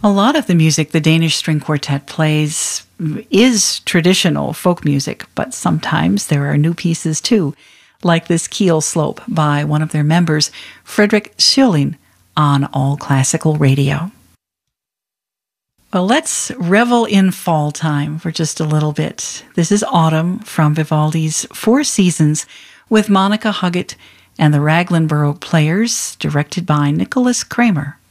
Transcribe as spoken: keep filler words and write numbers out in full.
A lot of the music the Danish String Quartet plays is traditional folk music, but sometimes there are new pieces too, like this Keel Slope by one of their members, Frederick Schilling, on All Classical Radio. Well, let's revel in fall time for just a little bit. This is Autumn from Vivaldi's Four Seasons with Monica Huggett and the Raglan Baroque Players, directed by Nicholas Kramer.